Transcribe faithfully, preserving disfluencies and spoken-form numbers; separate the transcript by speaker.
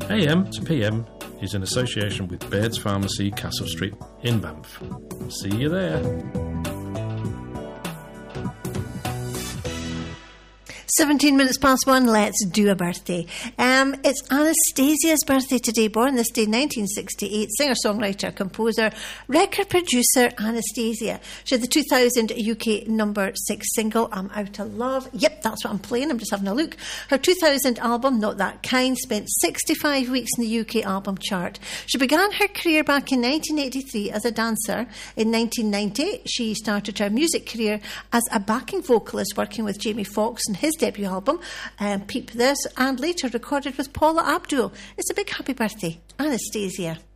Speaker 1: A M to P M is in association with Baird's Pharmacy, Castle Street in Banff. See you there.
Speaker 2: seventeen minutes past one, let's do a birthday. Um, it's Anastasia's birthday today, born this day nineteen sixty-eight, singer-songwriter, composer, record producer Anastasia. She had the two thousand U K number six single, I'm Out of Love. Yep, that's what I'm playing, I'm just having a look. Her two thousand album, Not That Kind, spent sixty-five weeks in the U K album chart. She began her career back in nineteen eighty-three as a dancer. In nineteen ninety, she started her music career as a backing vocalist, working with Jamie Foxx and his debut album, um, Peep This, and later recorded with Paula Abdul. It's a big happy birthday, Anastasia.